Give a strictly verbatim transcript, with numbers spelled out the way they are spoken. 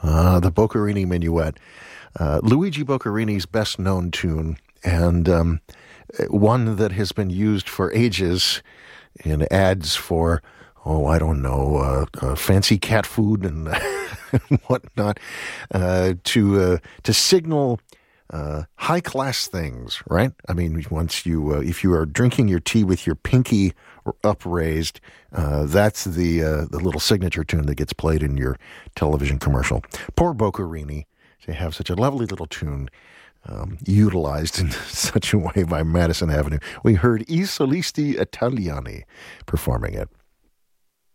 Uh, the Boccherini Minuet. Uh, Luigi Boccherini's best-known tune, and um, one that has been used for ages in ads for, oh, I don't know, uh, uh, fancy cat food and whatnot, uh, to uh, to signal uh, high-class things, right? I mean, once you, uh, if you are drinking your tea with your pinky upraised, uh, that's the uh, the little signature tune that gets played in your television commercial. Poor Boccherini to have such a lovely little tune um, utilized in such a way by Madison Avenue. We heard I Solisti Italiani performing it.